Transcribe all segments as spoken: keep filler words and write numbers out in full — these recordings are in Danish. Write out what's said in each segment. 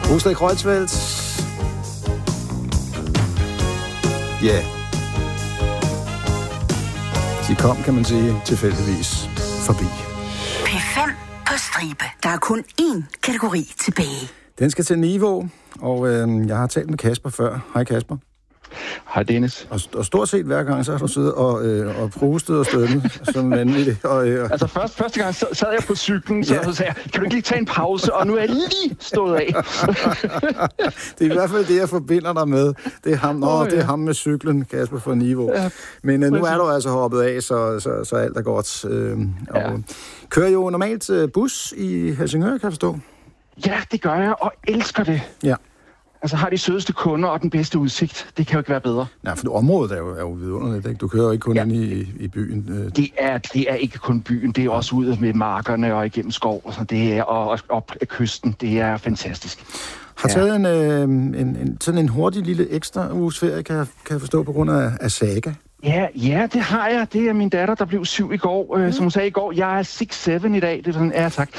Rosted Kreuzfeldt. Ja. Yeah. De kom, kan man sige, tilfældigvis forbi. P fem på stribe. Der er kun én kategori tilbage. Den skal til niveau, og øh, jeg har talt med Kasper før. Hej Kasper. Hej Dennis. Og, og stort set hver gang, så har du siddet og, øh, og prustet og stønnet som vanligt. Og, øh, altså først, første gang sad jeg på cyklen, så, ja. så sagde jeg, kan du ikke lige tage en pause? Og nu er jeg lige stået af. Det er i hvert fald det, jeg forbinder dig med. Det er ham, Nå, oh, ja. det er ham med cyklen, Kasper fra Niveau. Ja, Men øh, nu er du altså hoppet af, så, så, så alt er godt. Øh, og, ja. Kører jo normalt øh, bus i Helsingør, kan jeg forstå? Ja, det gør jeg, og elsker det. Ja. Altså har de sødeste kunder og den bedste udsigt. Det kan jo ikke være bedre. Nej, for området er jo, er jo vidunderligt, ikke? Du kører jo ikke kun ja. ind i, i byen. Det er, det er ikke kun byen. Det er også ude med markerne og igennem skov og, så det er, og op ad kysten. Det er fantastisk. Har taget ja. en, øh, en, en, sådan en hurtig lille ekstra uges ferie, kan jeg, kan jeg forstå, på grund af, af Saga. Ja, ja, det har jeg. Det er min datter, der blev syv i går. Øh, mm. Som hun sagde i går, jeg er seks syv i dag. Det er sådan, ja tak.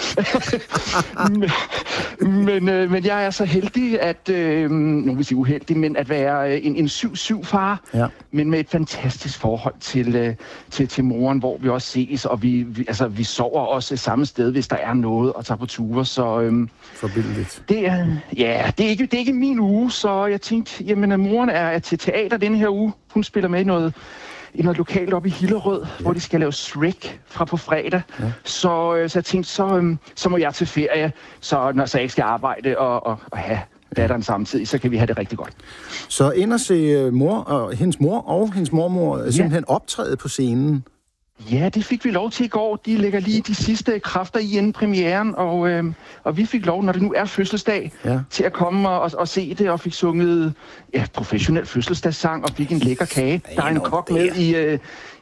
men, men, øh, men jeg er så heldig, at, øh, nu vil sige uheldig, men at være en, en syv syv far, ja. men med et fantastisk forhold til, øh, til, til moren, hvor vi også ses, og vi, vi, altså, vi sover også samme sted, hvis der er noget at tage på ture. Så, øh, Forbilligt. Det er, ja, det er, ikke, det er ikke min uge, så jeg tænkte, jamen, moren er, er til teater denne her uge. Hun spiller med i noget, i noget lokalt oppe i Hillerød, ja. hvor de skal lave Shrek fra på fredag. Ja. Så, så jeg tænkte, så, så må jeg til ferie, så når så jeg ikke skal arbejde og, og, og have datteren samtidig, så kan vi have det rigtig godt. Så ind og se mor og hendes mor og hendes mormor ja. simpelthen optræde på scenen. Ja, det fik vi lov til i går. De lægger lige de sidste kræfter i inden premieren, og, øh, og vi fik lov, når det nu er fødselsdag, ja. til at komme og, og, og se det, og fik sunget ja, professionel fødselsdagssang, og fik en lækker kage. Der er en kok med i, øh,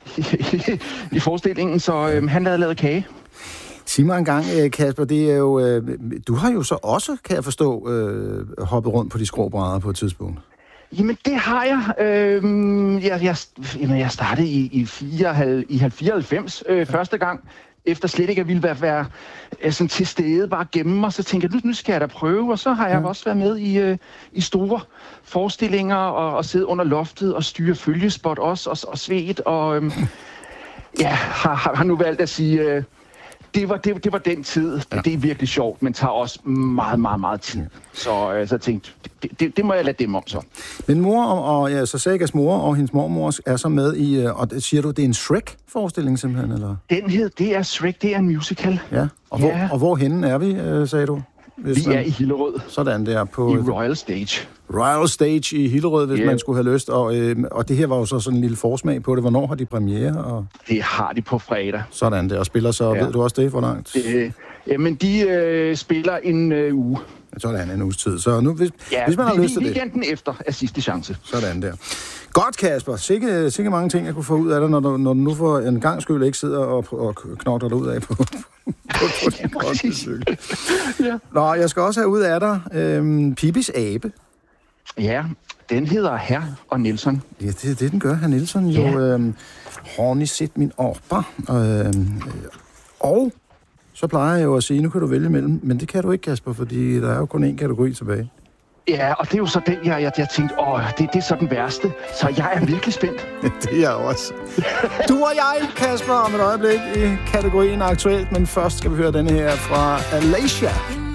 i, i forestillingen, så øh, han havde lavet kage. Sig mig en gang, Kasper, det er jo, øh, du har jo så også, kan jeg forstå, øh, hoppet rundt på de skråbrædder på et tidspunkt. Jamen, det har jeg. Øhm, jeg, jeg, jamen, jeg startede i, i, fireoghalvfems øh, ja. første gang, efter slet ikke at ville være, være sådan til stede, bare gemme mig. Så tænkte jeg, nu, nu skal jeg da prøve, og så har jeg ja. også været med i, øh, i store forestillinger, og, og sidde under loftet og styre følgespot også, og, og svedt, og øhm, ja, har, har nu valgt at sige... Øh, Det var, det, det var den tid. Ja. Det er virkelig sjovt, men tager også meget, meget, meget tid. Så, øh, så jeg tænkte, det, det, det må jeg lade dem om så. Men mor og, og ja, så Sagas mor og hendes mormor er så med i, og siger du, det er en Shrek-forestilling simpelthen, eller? Den hed, det er Shrek, det er en musical. Ja, og, ja. Hvor, og hvorhenne er vi, øh, sagde du? Hvis vi man... er i Hillerød. Sådan der på... I Royal Stage. Royal Stage i Hillerød, hvis yeah. man skulle have lyst. Og, øh, og det her var jo så sådan en lille forsmag på det. Hvornår har de premiere? Og... Det har de på fredag. Sådan der. Og spiller så, ja. ved du også det, hvor langt? Øh, jamen, de øh, spiller en øh, uge. Sådan en uges tid. Så nu, hvis, ja, hvis man har vi, lyst til det... weekenden efter er sidste chance. Sådan der. Godt, Kasper. Sikke, sikke mange ting, jeg kunne få ud af dig, når du, når du nu for en gang skyld ikke sidder og, og knokler dig ud af på, på, på din kontocykel. Ja. Nå, jeg skal også have ud af dig øhm, Pipis abe. Ja, den hedder Herr og Nielsen. Ja, det er det, den gør, Herr Nielsen. Ja. Jo, øhm, har ni set min opera? Øhm, og så plejer jeg jo at sige, nu kan du vælge mellem, men det kan du ikke, Kasper, fordi der er jo kun én kategori tilbage. Ja, og det er jo så den, jeg, jeg, jeg tænkte, åh, det, det er så den værste. Så jeg er virkelig spændt. Det er jeg også. Du og jeg, Kasper, om et øjeblik i kategorien aktuelt, men først skal vi høre denne her fra Alicia.